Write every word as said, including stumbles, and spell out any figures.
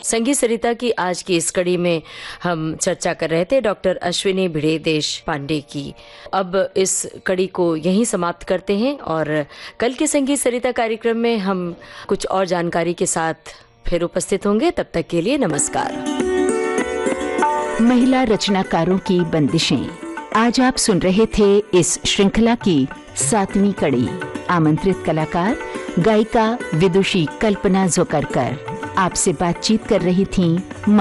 संगीत सरिता की आज की इस कड़ी में हम चर्चा कर रहे थे डॉक्टर अश्विनी भिड़े देश पांडे की। अब इस कड़ी को यहीं समाप्त करते हैं और कल के संगीत सरिता कार्यक्रम में हम कुछ और जानकारी के साथ फिर उपस्थित होंगे। तब तक के लिए नमस्कार। महिला रचनाकारों की बंदिशें, आज आप सुन रहे थे इस श्रृंखला की सातवीं कड़ी। आमंत्रित कलाकार गायिका विदुषी कल्पना जोकरकर। आपसे बातचीत कर रही थीं